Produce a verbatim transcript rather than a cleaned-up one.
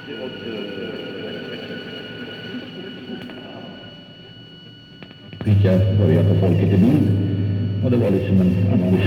Fick jag börja på Folket i bild och det var liksom en analys